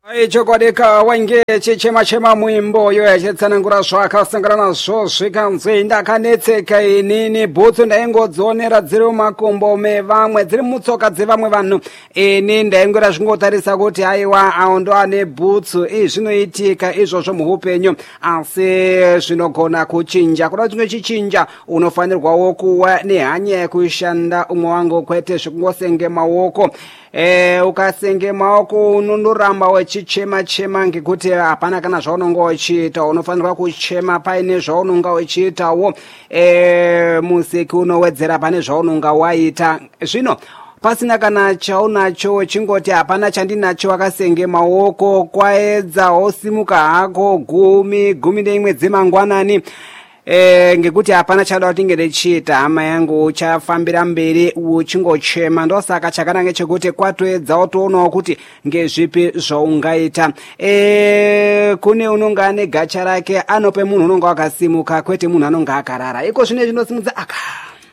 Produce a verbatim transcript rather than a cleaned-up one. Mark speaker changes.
Speaker 1: ichokodeka wange chichema chema mwimbo yo yachitsanangura zvakasangana nazvo zvikanzi ndakanetseka inini bhutsu ndaingodzionera dziri mumakumbo mevamwe dziri mutsoka dzevamwe vanhu ini ndaingora zvingotarisa kuti haiwa awo ndo ane bhutsu izvinoitika izvozvo muupenyu asi zvinogona kuchinja kuda chimwe chichinja unofanirwawo kuva nehanya yekushanda umwe wangu kwete zvekungosenge maoko E, ukasenge maoko unondoramba wechichema chema ngekuti hapana kana zvaunonga uchiita unofanirwa kuchema paine zvaunonga uchiitawo e, musiki unowedzera pane zvaunonga waita zvino pasina kana chaunacho chingoti hapana chandinacho wakasenge maoko kwaedza wosimuka hako gumi gumi neimwe dzemangwanani E, ngekuti hapana chada kuti ngerechiita hama yangu uchafambira mberi uchingochema ndosaka chakananga chekuti kwatoedza utoonawo kuti ngezvipi zvaungaita e, kune unonga ane gacha rake anope munhu unonga wakasimuka kwete munhu anonga akarara iko zvine zvinosimudza aka